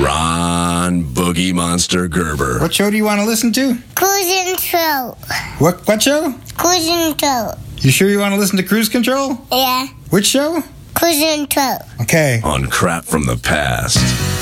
Ron Boogie Monster Gerber. What show do you want to listen to? Cruise Control. What show? Cruise Control. You sure you want to listen to Cruise Control? Yeah. Which show? Cruise Control. Okay. On Crap from the Past.